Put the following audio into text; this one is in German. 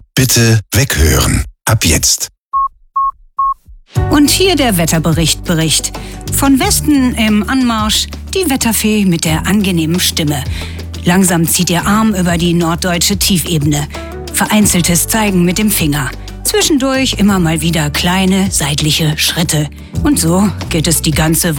Bitte weghören. Ab jetzt. Und hier der Wetterbericht. Von Westen im Anmarsch die Wetterfee mit der angenehmen Stimme. Langsam zieht ihr Arm über die norddeutsche Tiefebene. Vereinzeltes Zeigen mit dem Finger. Zwischendurch immer mal wieder kleine seitliche Schritte. Und so geht es die ganze Woche.